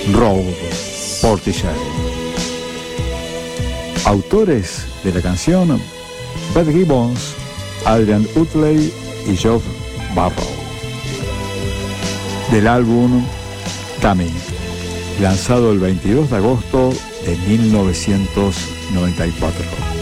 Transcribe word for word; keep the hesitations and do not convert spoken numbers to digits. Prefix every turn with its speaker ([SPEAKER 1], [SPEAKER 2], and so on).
[SPEAKER 1] Road, Portishead. Autores de la canción: Beth Gibbons, Adrian Utley y Geoff Barrow. Del álbum Tammy, lanzado el veintidós de agosto de mil novecientos noventa y cuatro.